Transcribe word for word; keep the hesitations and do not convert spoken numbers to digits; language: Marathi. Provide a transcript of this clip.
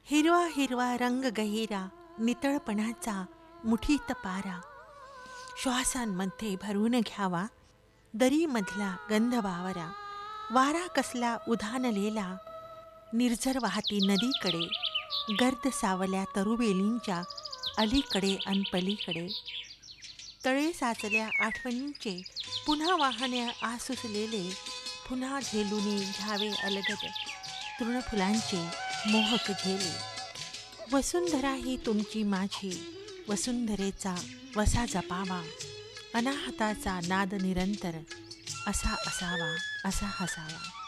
हिरवा हिरवा रंग गहिरा, नितळपणाचा मुठीत पारा, श्वासांमध्ये भरून घ्यावा दरीमधला गंध वावरा. वारा कसला उधाणलेला, निर्झर वाहती नदीकडे, गर्द सावल्या तरुवेलींच्या अलीकडे अन पलीकडे. तळे साचल्या आठवणींचे पुन्हा वाहण्या आसुसलेले, पुन्हा झेलुनी घ्यावे अलगद तृणफुलांचे मोहक झेले. वसुंधरा ही तुमची माझी, वसुंधरेचा वसा जपावा, अनाहताचा नाद निरंतर असा असावा, असा हसावा.